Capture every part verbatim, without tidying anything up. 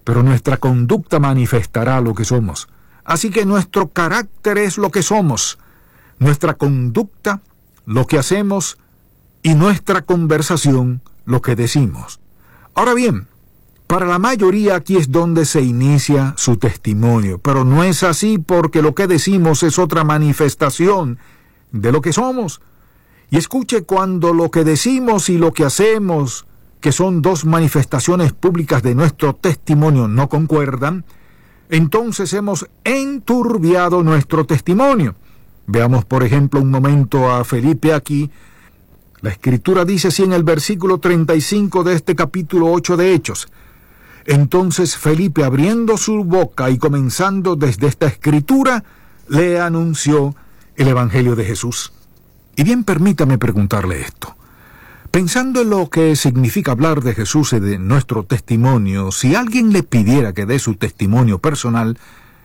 pero nuestra conducta manifestará lo que somos. Así que nuestro carácter es lo que somos, nuestra conducta, lo que hacemos, y nuestra conversación, lo que decimos. Ahora bien, para la mayoría aquí es donde se inicia su testimonio, pero no es así, porque lo que decimos es otra manifestación de lo que somos. Y escuche, cuando lo que decimos y lo que hacemos, que son dos manifestaciones públicas de nuestro testimonio, no concuerdan, entonces hemos enturbiado nuestro testimonio. Veamos, por ejemplo, un momento a Felipe aquí. La Escritura dice así en el versículo treinta y cinco de este capítulo ocho de Hechos: entonces Felipe, abriendo su boca y comenzando desde esta Escritura, le anunció el Evangelio de Jesús. Y bien, permítame preguntarle esto. Pensando en lo que significa hablar de Jesús y de nuestro testimonio, si alguien le pidiera que dé su testimonio personal,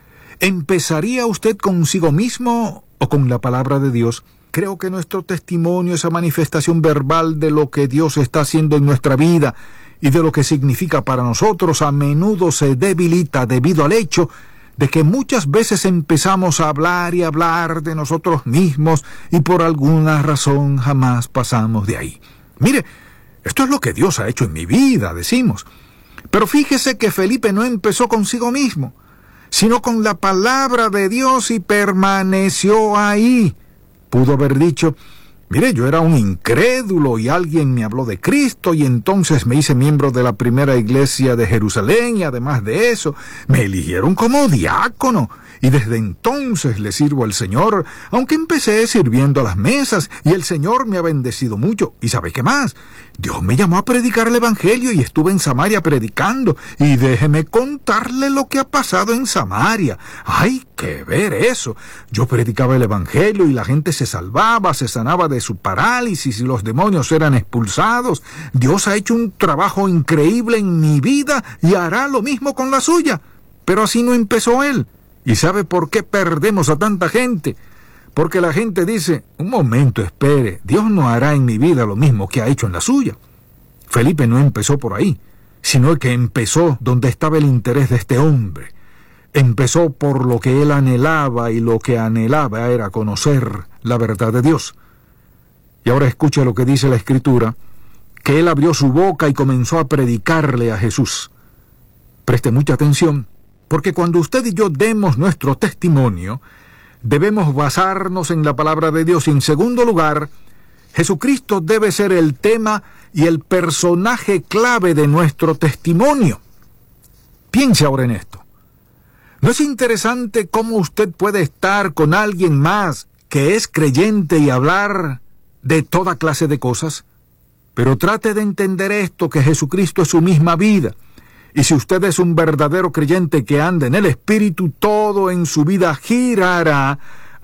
¿empezaría usted consigo mismo o con la palabra de Dios? Creo que nuestro testimonio, esa manifestación verbal de lo que Dios está haciendo en nuestra vida y de lo que significa para nosotros, a menudo se debilita debido al hecho de que muchas veces empezamos a hablar y hablar de nosotros mismos y por alguna razón jamás pasamos de ahí. Mire, esto es lo que Dios ha hecho en mi vida, decimos. Pero fíjese que Felipe no empezó consigo mismo, sino con la palabra de Dios, y permaneció ahí. Pudo haber dicho: mire, yo era un incrédulo y alguien me habló de Cristo y entonces me hice miembro de la primera iglesia de Jerusalén, y además de eso, me eligieron como diácono y desde entonces le sirvo al Señor, aunque empecé sirviendo a las mesas y el Señor me ha bendecido mucho. ¿Y sabe qué más? Dios me llamó a predicar el Evangelio y estuve en Samaria predicando, y déjeme contarle lo que ha pasado en Samaria. ¡Hay que ver eso! Yo predicaba el Evangelio y la gente se salvaba, se sanaba de su parálisis y los demonios eran expulsados. Dios ha hecho un trabajo increíble en mi vida y hará lo mismo con la suya. Pero así no empezó Él. ¿Y sabe por qué perdemos a tanta gente? Porque la gente dice: un momento, espere, Dios no hará en mi vida lo mismo que ha hecho en la suya. Felipe no empezó por ahí, sino que empezó donde estaba el interés de este hombre. Empezó por lo que él anhelaba, y lo que anhelaba era conocer la verdad de Dios. Y ahora escucha lo que dice la Escritura, que él abrió su boca y comenzó a predicarle a Jesús. Preste mucha atención, porque cuando usted y yo demos nuestro testimonio, debemos basarnos en la palabra de Dios. Y en segundo lugar, Jesucristo debe ser el tema y el personaje clave de nuestro testimonio. Piense ahora en esto. ¿No es interesante cómo usted puede estar con alguien más que es creyente y hablar de toda clase de cosas? Pero trate de entender esto, que Jesucristo es su misma vida. Y si usted es un verdadero creyente que anda en el Espíritu, todo en su vida girará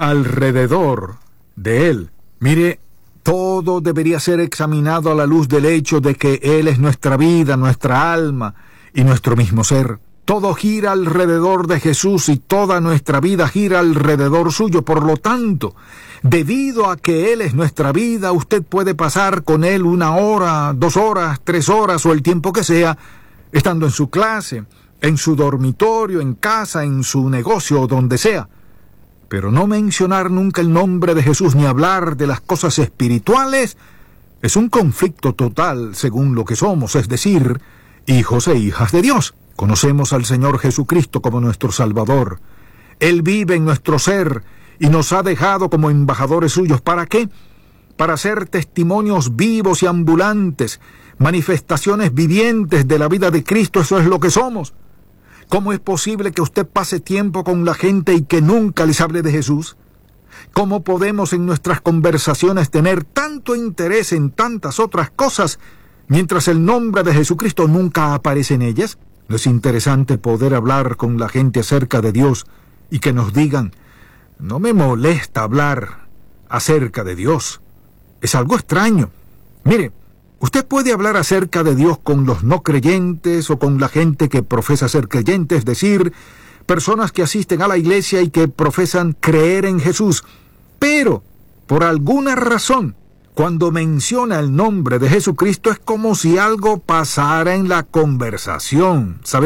alrededor de Él. Mire, todo debería ser examinado a la luz del hecho de que Él es nuestra vida, nuestra alma y nuestro mismo ser. Todo gira alrededor de Jesús y toda nuestra vida gira alrededor suyo. Por lo tanto, debido a que Él es nuestra vida, usted puede pasar con Él una hora, dos horas, tres horas o el tiempo que sea, estando en su clase, en su dormitorio, en casa, en su negocio o donde sea. Pero no mencionar nunca el nombre de Jesús ni hablar de las cosas espirituales es un conflicto total según lo que somos, es decir, hijos e hijas de Dios. Conocemos al Señor Jesucristo como nuestro Salvador. Él vive en nuestro ser y nos ha dejado como embajadores suyos. ¿Para qué? Para ser testimonios vivos y ambulantes, manifestaciones vivientes de la vida de Cristo. Eso es lo que somos. ¿Cómo es posible que usted pase tiempo con la gente y que nunca les hable de Jesús? ¿Cómo podemos en nuestras conversaciones tener tanto interés en tantas otras cosas mientras el nombre de Jesucristo nunca aparece en ellas? ¿No es interesante poder hablar con la gente acerca de Dios y que nos digan: no me molesta hablar acerca de Dios? Es algo extraño. Mire, usted puede hablar acerca de Dios con los no creyentes o con la gente que profesa ser creyente, es decir, personas que asisten a la iglesia y que profesan creer en Jesús. Pero, por alguna razón, cuando menciona el nombre de Jesucristo es como si algo pasara en la conversación. ¿Sabe?